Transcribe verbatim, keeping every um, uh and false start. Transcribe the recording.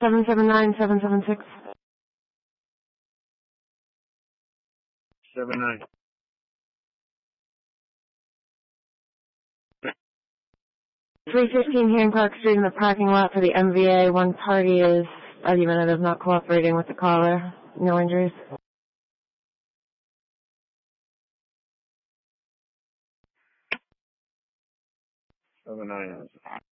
seven seven nine, seven seven six. Seven nine. three fifteen Hancock Street in the parking lot for the M V A. One party is argumentative, not cooperating with the caller. No injuries. Seven nine.